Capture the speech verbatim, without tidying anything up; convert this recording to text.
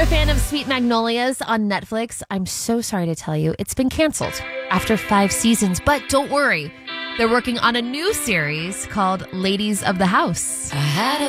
you're a fan of Sweet Magnolias on Netflix, I'm so sorry to tell you it's been canceled after five seasons. But don't worry, they're working on a new series called Ladies of the House. I had a